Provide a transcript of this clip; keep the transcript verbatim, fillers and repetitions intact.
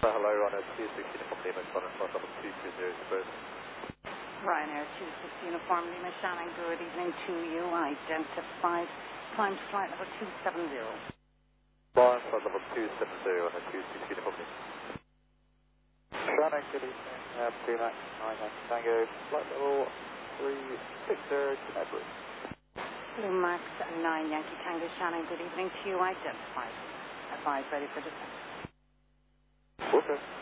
Uh, hello, Ryanair two sixty Uniform Lima, Shannon, flight level two two zero zero. Ryanair two sixty Uniform Lima, Shannon, good evening to you. Identified climb to flight level two seven zero. Flying flight level two seven zero on a two sixty Uniform Lima. Shannon, good evening, um, two max nine Yankee Tango, flight level three six zero to Edward. Blue Max nine Yankee Tango, Shannon, good evening to you. Identified. Advised, ready for descent. Okay.